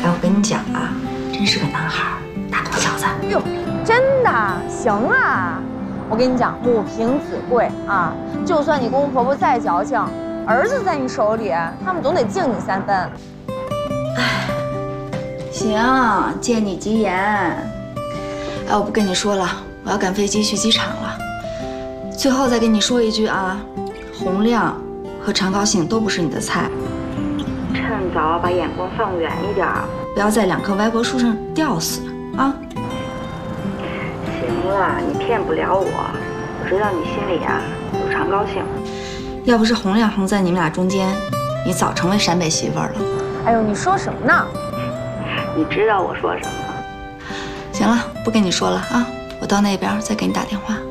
哎，我跟你讲啊，真是个男孩，大头小子。 哟，真的行啊！我跟你讲，母凭子贵啊，就算你公公婆婆再矫情，儿子在你手里，他们总得敬你3分。 哎，行，借你吉言。哎，我不跟你说了，我要赶飞机去机场了。最后再跟你说一句啊，洪亮和常高兴都不是你的菜，趁早把眼光放远一点，不要在2棵歪脖树上吊死啊！行了，你骗不了我，我知道你心里啊有常高兴。要不是洪亮横在你们俩中间，你早成为陕北媳妇儿了。 哎呦，你说什么呢？ 你知道我说什么？行了，不跟你说了啊，我到那边再给你打电话。